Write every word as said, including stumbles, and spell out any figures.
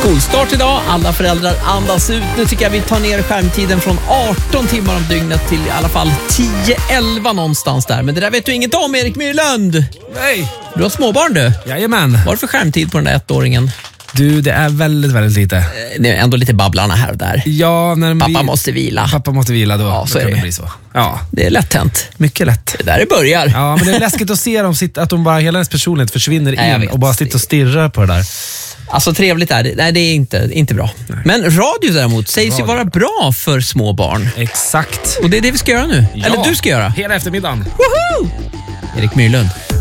Skolstart idag. Alla föräldrar andas ut. Nu tycker jag vi tar ner skärmtiden från arton timmar om dygnet till i alla fall tio elva någonstans där. Men det där vet du inget om, Erik Myrlund. Nej. Du har småbarn du. Jajamän. Vad är det för skärmtid på den där ettåringen? Du, det är väldigt, väldigt lite. Det är ändå lite babblarna här och där. Ja, när Pappa vi... måste vila. Pappa måste vila då. Ja, så då är kan det. det bli så. Ja. Det är lätt hänt. Mycket lätt. Det där är börjar. Ja, men det är läskigt att se dem sitta, att de bara, hela ens personlighet försvinner Nej, jag in vet. och bara sitter och stirrar på det där. Alltså trevligt är det. Nej, det är inte, inte bra. Nej. Men radio däremot sägs radio. ju vara bra för små barn. Exakt. Och det är det vi ska göra nu. Ja. Eller du ska göra. Hela eftermiddagen. Woho! Erik Myrlund.